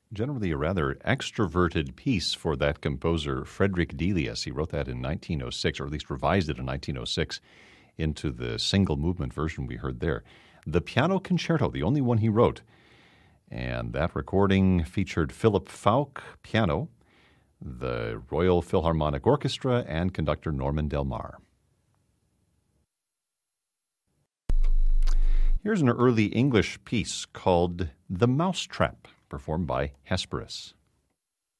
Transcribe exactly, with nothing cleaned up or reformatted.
Generally a rather extroverted piece for that composer, Frederick Delius. He wrote that in nineteen oh six, or at least revised it in nineteen oh six into the single movement version we heard there. The Piano Concerto, the only one he wrote. And that recording featured Philip Falk, piano, the Royal Philharmonic Orchestra, and conductor Norman Del Mar. Here's an early English piece called The Mousetrap, performed by Hesperus.